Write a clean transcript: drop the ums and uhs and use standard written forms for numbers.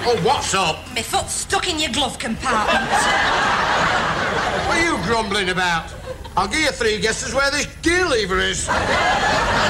Oh, what's up? My foot's stuck in your glove compartment. What are you grumbling about? I'll give you 3 guesses where this gear lever is.